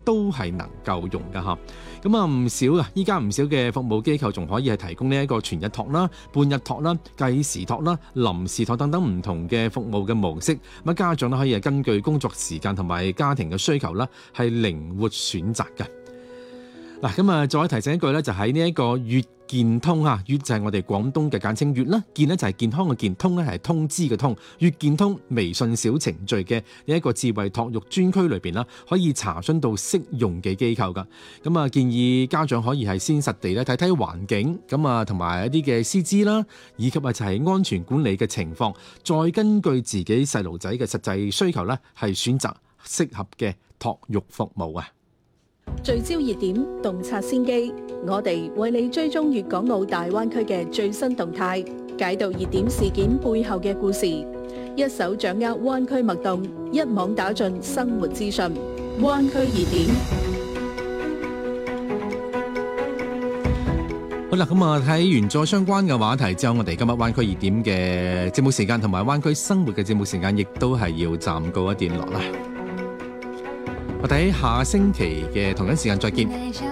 都係能夠用㗎嚇。咁啊唔少啊，依家唔少嘅服務機構仲可以係提供呢一個全日託啦、半日託啦、計時託啦、臨時託等等唔同嘅服務嘅模式。咁家長咧可以係根據工作時間同埋家庭嘅需求啦，係靈活選擇嘅。嗱，咁啊，再提醒一句咧，就喺呢一個粵健通啊，粵就係我哋廣東嘅簡稱粵啦，健咧就係健康嘅健，通咧係通知嘅通。粵健通微信小程序嘅呢一個智慧託育專區裏邊啦，可以查詢到適用嘅機構噶。咁啊，建議家長可以係先實地咧睇睇環境，咁啊同埋一啲嘅師資啦，以及啊就係安全管理嘅情況，再根據自己細路仔嘅實際需求咧，係選擇適合嘅託育服務啊。 聚焦熱點，洞察先機，我哋為你追蹤粵港澳大灣區嘅最新動態，解讀熱點事件背後嘅故事，一手掌握灣區脈動，一網打盡生活資訊。灣區熱點。 好啦，咁啊睇完咗相關嘅話題之後，我哋今日灣區熱點嘅節目時間同埋灣區生活嘅節目時間，亦都係要暫告一段落啦。我哋喺下星期嘅同一時間再見。